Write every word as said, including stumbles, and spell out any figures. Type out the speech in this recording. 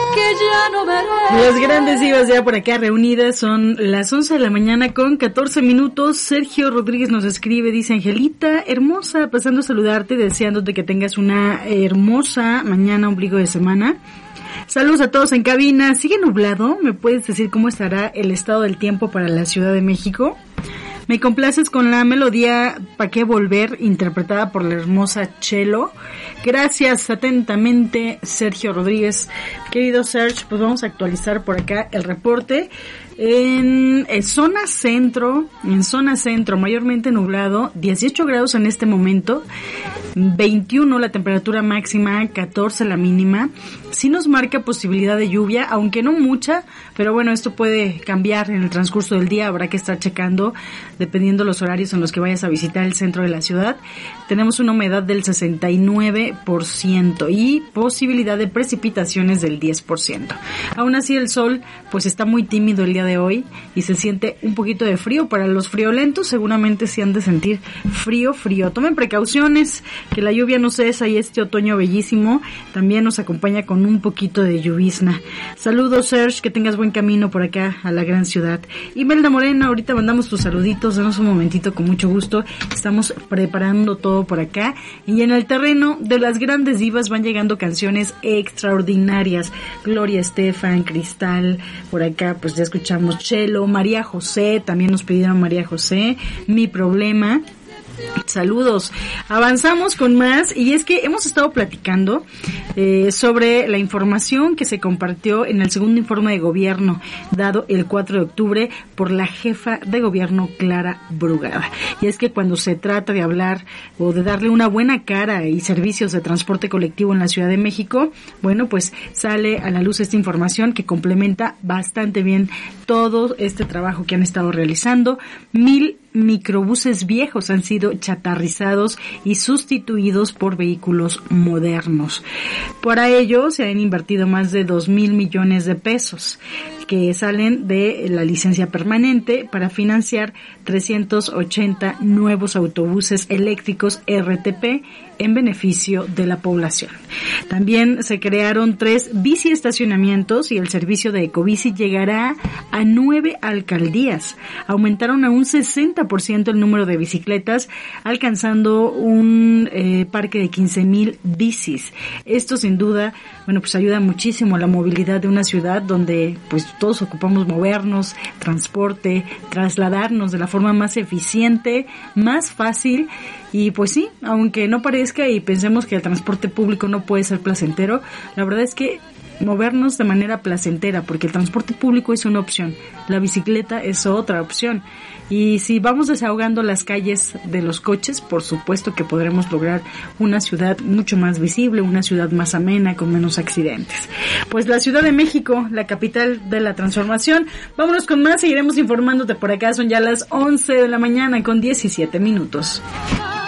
que ya no veré. Las grandes divas ya por acá reunidas, son las once de la mañana con catorce minutos. Sergio Rodríguez nos escribe, dice: Angelita, hermosa, pasando a saludarte, deseándote que tengas una hermosa mañana, ombligo de semana. Saludos a todos en cabina. ¿Sigue nublado? ¿Me puedes decir cómo estará el estado del tiempo para la Ciudad de México? Me complaces con la melodía ¿Pa' qué volver?, interpretada por la hermosa Chelo. Gracias, atentamente, Sergio Rodríguez. Querido Serge, pues vamos a actualizar por acá el reporte. En, en zona centro, en zona centro, mayormente nublado, dieciocho grados en este momento, veintiuno la temperatura máxima, catorce la mínima. Sí nos marca posibilidad de lluvia, aunque no mucha, pero bueno, esto puede cambiar en el transcurso del día, habrá que estar checando dependiendo los horarios en los que vayas a visitar el centro de la ciudad. Tenemos una humedad del sesenta y nueve por ciento y posibilidad de precipitaciones del diez por ciento. Aún así el sol pues está muy tímido el día de hoy y se siente un poquito de frío. Para los friolentos seguramente se han de sentir frío, frío. Tomen precauciones, que la lluvia no cesa y este otoño bellísimo también nos acompaña con un poquito de llovizna. Saludos, Serge, que tengas buen camino por acá a la gran ciudad. Imelda Morena, ahorita mandamos tus saluditos, danos un momentito con mucho gusto. Estamos preparando todo por acá y en el terreno de las grandes divas van llegando canciones extraordinarias. Gloria Estefan, Cristal, por acá pues ya escuchamos Chelo, María José, también nos pidieron María José, Mi Problema. Saludos. Avanzamos con más y es que hemos estado platicando eh, sobre la información que se compartió en el segundo informe de gobierno dado el cuatro de octubre por la jefa de gobierno Clara Brugada. Y es que cuando se trata de hablar o de darle una buena cara y servicios de transporte colectivo en la Ciudad de México, bueno, pues sale a la luz esta información que complementa bastante bien todo este trabajo que han estado realizando. Mil microbuses viejos han sido chatarrizados y sustituidos por vehículos modernos. Para ello se han invertido más de dos mil millones de pesos que salen de la licencia permanente para financiar trescientos ochenta nuevos autobuses eléctricos R T P en beneficio de la población. También se crearon tres biciestacionamientos y el servicio de Ecobici llegará a nueve alcaldías. Aumentaron a un sesenta por ciento el número de bicicletas, alcanzando un eh, parque de quince mil bicis. Esto sin duda, bueno, pues ayuda muchísimo a la movilidad de una ciudad donde pues todos ocupamos movernos, transporte, trasladarnos de la forma más eficiente, más fácil. Y pues sí, aunque no parezca y pensemos que el transporte público no puede ser placentero, la verdad es que movernos de manera placentera, porque el transporte público es una opción, la bicicleta es otra opción. Y si vamos desahogando las calles de los coches, por supuesto que podremos lograr una ciudad mucho más visible, una ciudad más amena, con menos accidentes. Pues la Ciudad de México, la capital de la transformación. Vámonos con más, seguiremos informándote por acá, son ya las once de la mañana con diecisiete minutos.